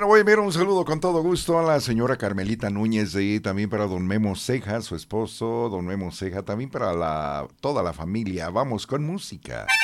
Bueno, voy a enviar un saludo con todo gusto a la señora Carmelita Núñez y también para don Memo Ceja, su esposo, don Memo Ceja, también para toda la familia. Vamos con música.